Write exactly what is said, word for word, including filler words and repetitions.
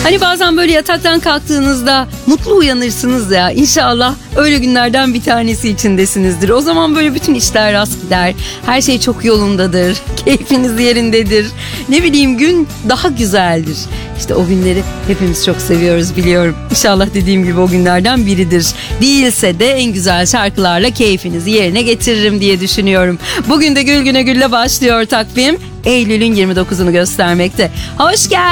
Hani bazen böyle yataktan kalktığınızda mutlu uyanırsınız ya. İnşallah öyle günlerden bir tanesi içindesinizdir. O zaman böyle bütün işler rast gider. Her şey çok yolundadır. Keyfiniz yerindedir. Ne bileyim, gün daha güzeldir. İşte o günleri hepimiz çok seviyoruz, biliyorum. İnşallah dediğim gibi o günlerden biridir. Değilse de en güzel şarkılarla keyfinizi yerine getiririm diye düşünüyorum. Bugün de Gül Güne Gül'le başlıyor takvim. Eylül'ün yirmi dokuzunu göstermekte. Hoş geldin.